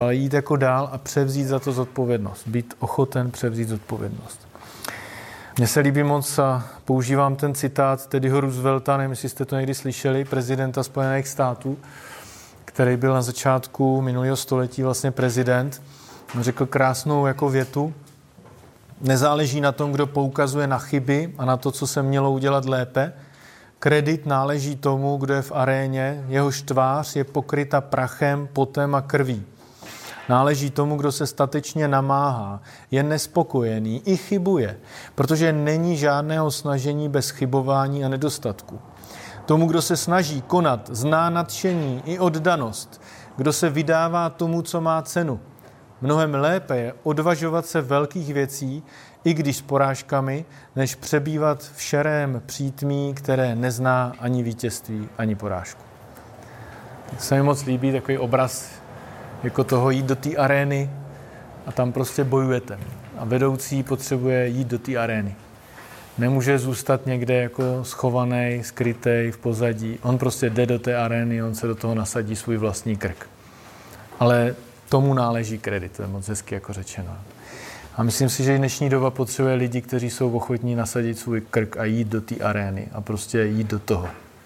ale jít jako dál a převzít za to zodpovědnost. Být ochoten převzít zodpovědnost. Mně se líbí moc a používám ten citát Teddyho Roosevelta, nevím, jestli jste to někdy slyšeli, prezidenta Spojených států, který byl na začátku minulého století vlastně prezident. On řekl krásnou jako větu: nezáleží na tom, kdo poukazuje na chyby a na to, co se mělo udělat lépe. Kredit náleží tomu, kdo je v aréně, jehož tvář je pokryta prachem, potem a krví. Náleží tomu, kdo se statečně namáhá, je nespokojený i chybuje, protože není žádného snažení bez chybování a nedostatku. Tomu, kdo se snaží konat, zná nadšení i oddanost, kdo se vydává tomu, co má cenu. Mnohem lépe je odvažovat se velkých věcí, i když s porážkami, než přebývat v šerém přítmí, které nezná ani vítězství, ani porážku. Tak se mi moc líbí takový obraz jako toho jít do té arény a tam prostě bojujete. A vedoucí potřebuje jít do té arény. Nemůže zůstat někde jako schovaný, skrytej v pozadí. On prostě jde do té arény, on se do toho nasadí svůj vlastní krk. Ale tomu náleží kredit, to je moc hezky jako řečeno. A myslím si, že dnešní doba potřebuje lidi, kteří jsou ochotní nasadit svůj krk a jít do té arény a prostě jít do toho.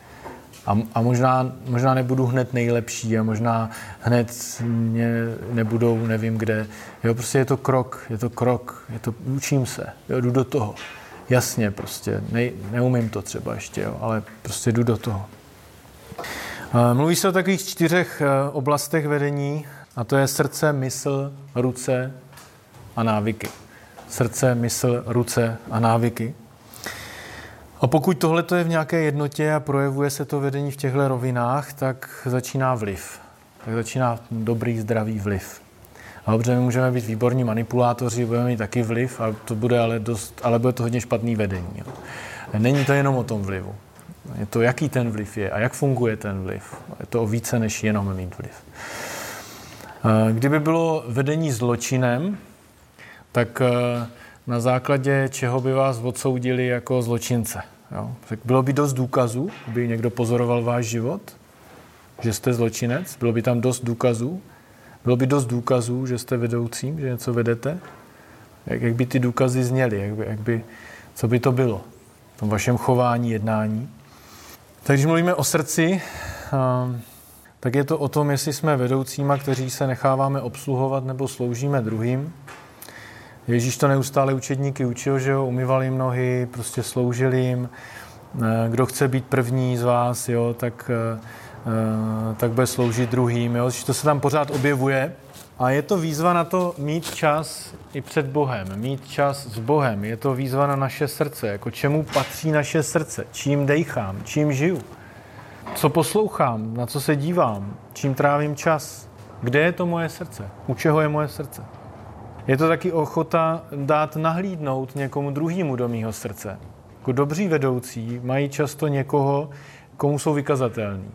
A možná nebudu hned nejlepší a možná hned nebudou nevím kde. Jo, prostě je to krok, učím se, jo, jdu do toho. Jasně prostě, neumím to třeba ještě, jo, ale prostě jdu do toho. Mluví se o takových 4 oblastech vedení, a to je srdce, mysl, ruce a návyky. Srdce, mysl, ruce a návyky. A pokud tohle je v nějaké jednotě a projevuje se to vedení v těchto rovinách, tak začíná vliv. Tak začíná dobrý, zdravý vliv. A dobře, my můžeme být výborní manipulátoři, budeme mít taky vliv, a to bude ale bude to hodně špatný vedení. Jo. Není to jenom o tom vlivu. Je to, jaký ten vliv je a jak funguje ten vliv. Je to o více než jenom mít vliv. Kdyby bylo vedení zločinem, tak na základě čeho by vás odsoudili jako zločince. Jo? Tak bylo by dost důkazů, by někdo pozoroval váš život, že jste zločinec, bylo by tam dost důkazů, bylo by dost důkazů, že jste vedoucím, že něco vedete. Jak by ty důkazy zněly, co by to bylo v tom vašem chování, jednání. Tak když mluvíme o srdci, tak je to o tom, jestli jsme vedoucíma, kteří se necháváme obsluhovat nebo sloužíme druhým. Ježíš to neustále učedníky učil, že jo, umyval jim nohy, prostě sloužil jim. Kdo chce být první z vás, jo, tak bude sloužit druhým. Jo. To se tam pořád objevuje. A je to výzva na to mít čas i před Bohem, mít čas s Bohem. Je to výzva na naše srdce, jako čemu patří naše srdce, čím dejchám, čím žiju, co poslouchám, na co se dívám, čím trávím čas, kde je to moje srdce, u čeho je moje srdce. Je to taky ochota dát nahlídnout někomu druhému do mýho srdce. Jako dobří vedoucí mají často někoho, komu jsou vykazatelní.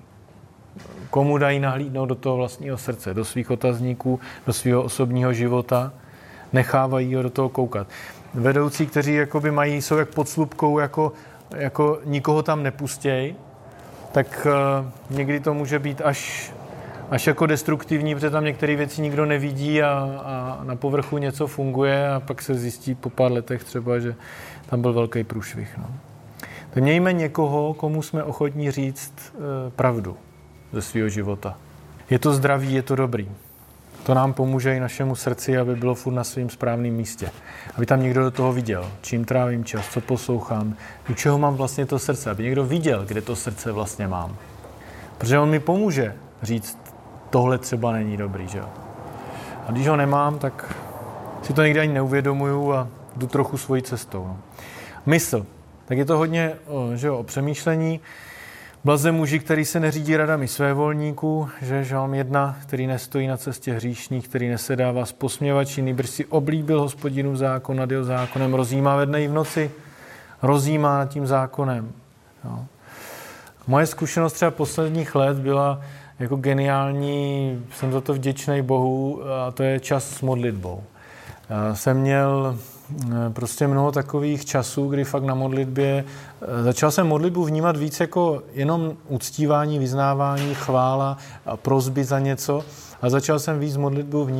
Komu dají nahlídnout do toho vlastního srdce, do svých otazníků, do svého osobního života, nechávají ho do toho koukat. Vedoucí, kteří jakoby jsou jak pod slupkou, jako nikoho tam nepustěj, tak někdy to může být až jako destruktivní, protože tam některé věci nikdo nevidí a na povrchu něco funguje a pak se zjistí po pár letech třeba, že tam byl velký průšvih. No. Tak mějme někoho, komu jsme ochotní říct pravdu ze svého života. Je to zdravý, je to dobrý. To nám pomůže i našemu srdci, aby bylo furt na svém správném místě. Aby tam někdo do toho viděl, čím trávím čas, co poslouchám, u čeho mám vlastně to srdce. Aby někdo viděl, kde to srdce vlastně mám. Protože on mi pomůže říct, tohle třeba není dobrý, že jo. A když ho nemám, tak si to někdy ani neuvědomuju a jdu trochu svojí cestou. No. Mysl. Tak je to hodně o přemýšlení. Blaze muži, který se neřídí radami svévolníků, že Žalm 1, který nestojí na cestě hříšných, který nesedává s posměvači, nýbrž si oblíbil Hospodinův zákon nad jeho zákonem, rozjímá ve dne i v noci, rozjímá nad tím zákonem. Jo. Moje zkušenost třeba posledních let byla jako geniální, jsem za to vděčný Bohu, a to je čas s modlitbou. Jsem měl prostě mnoho takových časů, kdy fakt na modlitbě začal jsem modlitbu vnímat víc jako jenom uctívání, vyznávání, chvála a prosby za něco, A začal jsem víc modlitbou